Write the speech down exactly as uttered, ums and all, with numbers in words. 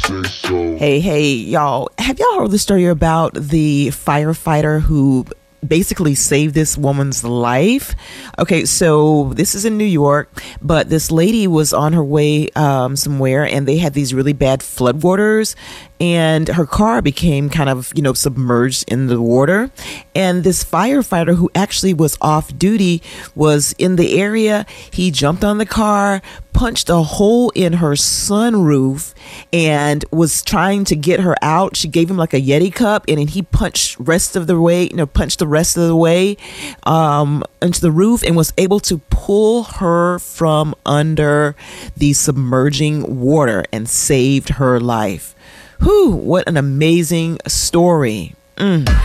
Hey, hey, y'all. Have y'all heard the story about the firefighter who basically saved this woman's life? Okay, so this is in New York, but this lady was on her way um, somewhere, and they had these really bad floodwaters, and her car became kind of, you know, submerged in the water. And this firefighter, who actually was off duty, was in the area. He jumped on the car, punched a hole in her sunroof, and was trying to get her out. She gave him like a Yeti cup, and then he punched rest of the way, you know, punched the rest of the way um, into the roof, and was able to pull her from under the submerging water and saved her life. Whew, what an amazing story. Mm.